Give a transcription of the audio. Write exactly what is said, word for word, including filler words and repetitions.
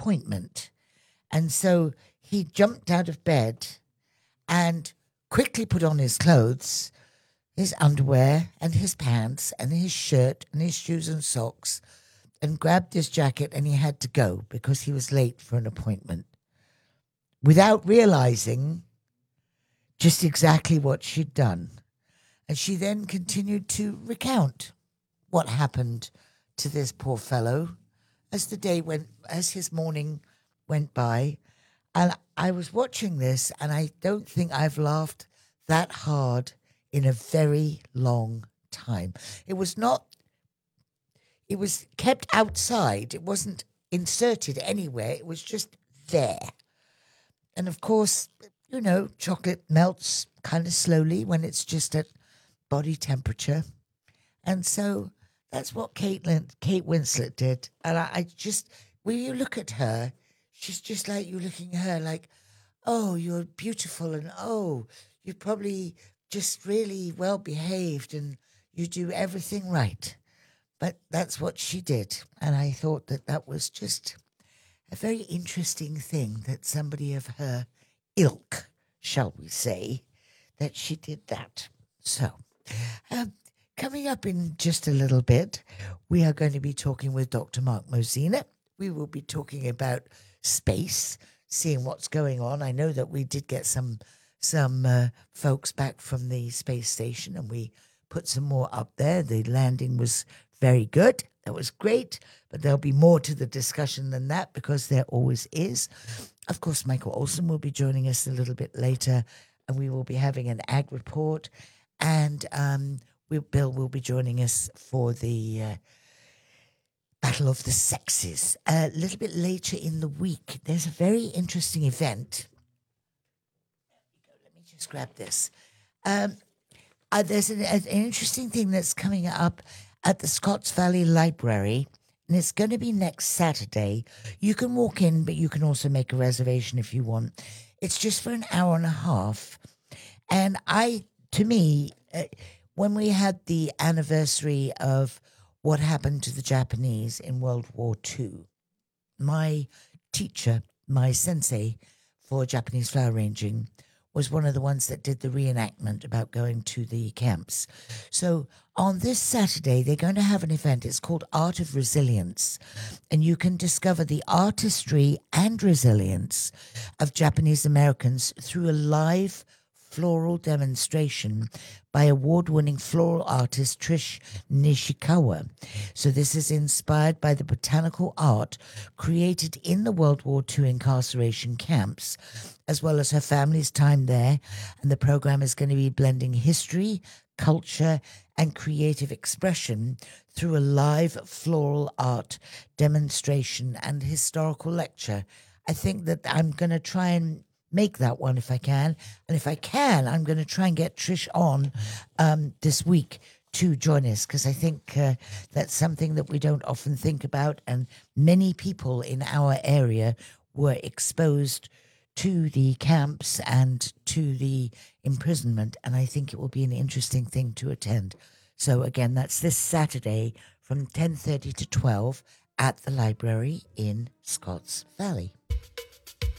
appointment. And so he jumped out of bed and quickly put on his clothes, his underwear and his pants and his shirt and his shoes and socks, and grabbed his jacket, and he had to go because he was late for an appointment, without realizing just exactly what she'd done. And she then continued to recount what happened to this poor fellow as the day went, as his morning went by. And I was watching this, and I don't think I've laughed that hard in a very long time. It was not, it was kept outside. It wasn't inserted anywhere. It was just there. And of course, you know, chocolate melts kind of slowly when it's just at body temperature. And so that's what Caitlin, Kate Winslet did. And I, I just, when you look at her, she's just like, you're looking at her like, oh, you're beautiful, and oh, you're probably just really well behaved and you do everything right. But that's what she did. And I thought that that was just a very interesting thing, that somebody of her ilk, shall we say, that she did that. So, um, coming up in just a little bit, we are going to be talking with Doctor Mark Mosina. We will be talking about space, seeing what's going on. I know that we did get some some uh, folks back from the space station, and we put some more up there. The landing was very good. That was great, but there'll be more to the discussion than that, because there always is. Of course, Michael Olson will be joining us a little bit later, and we will be having an ag report, and um, we, Bill will be joining us for the uh, Battle of the Sexes. A little bit later in the week, there's a very interesting event. Let me just grab this. Um, uh, there's an, an interesting thing that's coming up at the Scotts Valley Library, and it's going to be next Saturday. You can walk in, but you can also make a reservation if you want. It's just for an hour and a half. And I, to me, uh, when we had the anniversary of what happened to the Japanese in World War Two, my teacher, my sensei for Japanese flower ranging, was one of the ones that did the reenactment about going to the camps. So on this Saturday, they're going to have an event. It's called Art of Resilience. And you can discover the artistry and resilience of Japanese Americans through a live floral demonstration by award-winning floral artist Trish Nishikawa. So this is inspired by the botanical art created in the World War Two incarceration camps, as well as her family's time there. And the program is going to be blending history, culture, and creative expression through a live floral art demonstration and historical lecture. I think that I'm going to try and make that one if I can. And if I can, I'm going to try and get Trish on um, this week to join us, because I think uh, that's something that we don't often think about. And many people in our area were exposed to the camps and to the imprisonment. And I think it will be an interesting thing to attend. So again, that's this Saturday from ten thirty to twelve at the library in Scotts Valley.